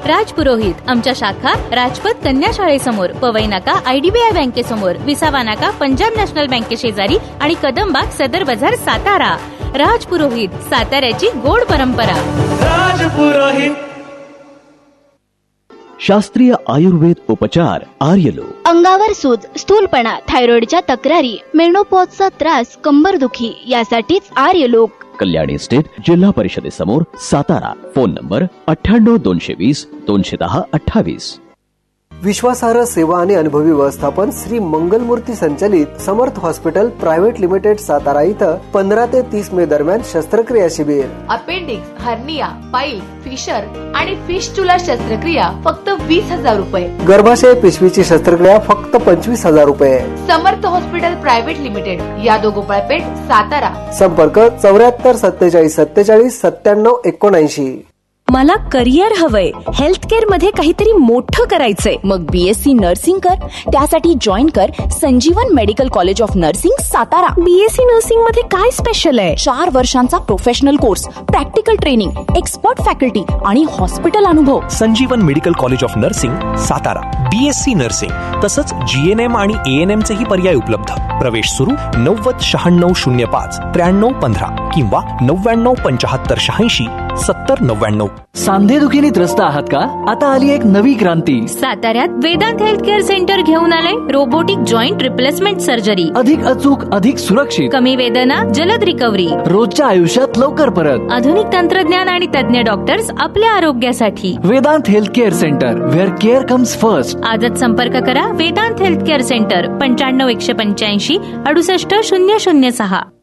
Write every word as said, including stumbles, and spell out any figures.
राज पुरोहित, आमच्या शाखा राजपथ कन्या शाळेसमोर, पवई नाका आयडीबीआय बँकेसमोर, विसावा नाका पंजाब नॅशनल बँके शेजारी आणि कदमबाग सदर बाजार सातारा. राज पुरोहित, साताऱ्याची गोड परंपरा. राज पुरोहित. शास्त्रीय आयुर्वेद उपचार आर्यलो. अंगावर सूज, स्थूलपणा, थायरॉइडच्या तक्रारी, मेनोपॉजचा त्रास, कंबरदुखी यासाठीच आर्यलोक. कल्याणी स्टेट जिल्हा परिषदेसमोर सातारा. फोन नंबर अठ्ठ्याण्णव दोनशे वीस दोनशे दहा अठ्ठावीस. विश्वासार्ह सेवा आणि अनुभवी व्यवस्थापन श्री मंगलमूर्ती संचलित समर्थ हॉस्पिटल प्रायव्हेट लिमिटेड सातारा इथं पंधरा ते तीस मे दरम्यान शस्त्रक्रिया शिबिर. अपेंडिक्स, हर्निया, पाईल, फिशर आणि फिस्टुला शस्त्रक्रिया फक्त वीस हजार रुपये. गर्भाशय पिशवीची शस्त्रक्रिया फक्त पंचवीस हजार रुपये. समर्थ हॉस्पिटल प्रायव्हेट लिमिटेड, यादोगोपाळपेठ, सातारा. संपर्क चौऱ्याहत्तर सत्तेचाळीस सत्तेचाळीस सत्त्याण्णव एकोणऐंशी. मला करिअर हवंय, हेल्थकेअर मध्ये काहीतरी मोठं करायचंय. मग बीएससी नर्सिंग कर. त्यासाठी जॉईन कर संजीवन medical college of nursing Satara. BSc nursing मध्ये काय स्पेशल आहे? चार वर्षांचा professional course, practical training, expert faculty आणि हॉस्पिटल अनुभव. संजीवन medical college of nursing Satara. BSc nursing तसंच जीएनएम आणि एएनएम चेही पर्याय उपलब्ध. प्रवेश सुरू नव्वद शहाण्णव शून्य पाच त्र्याण्णव पंधरा किंवा नव्याण्णव पंचाहत्तर शहाऐंशी सत्तर नव्याण्णव. सांधेदुखीने त्रस्त आहात का? आता आली एक नवी क्रांती. साताऱ्यात वेदांत हेल्थ केअर सेंटर घेऊन आलंय रोबोटिक जॉईंट रिप्लेसमेंट सर्जरी. अधिक अचूक, अधिक सुरक्षित, कमी वेदना, जलद रिकव्हरी, रोजच्या आयुष्यात लवकर परत. आधुनिक तंत्रज्ञान आणि तज्ञ डॉक्टर्स आपल्या आरोग्यासाठी. Vedanta health care centre, wear care comes first. आजच संपर्क करा वेदांत हेल्थ केअर सेंटर पंच्याण्णव एकशे पंच्याऐंशी अडुसष्ट शून्य शून्य सहा.